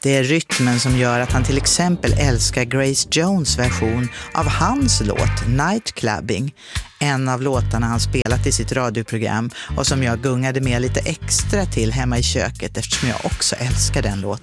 Det är rytmen som gör att han till exempel älskar Grace Jones version av hans låt Nightclubbing, en av låtarna han spelat i sitt radioprogram och som jag gungade med lite extra till hemma i köket eftersom jag också älskar den låten.